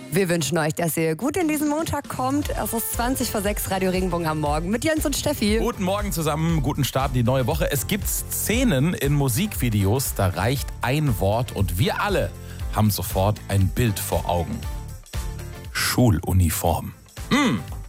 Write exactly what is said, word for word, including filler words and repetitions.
Wir wünschen euch, dass ihr gut in diesen Montag kommt. Es ist zwanzig vor sechs, Radio Regenbogen am Morgen mit Jens und Steffi. Guten Morgen zusammen, guten Start in die neue Woche. Es gibt Szenen in Musikvideos, da reicht ein Wort und wir alle haben sofort ein Bild vor Augen. Schuluniform. Hm.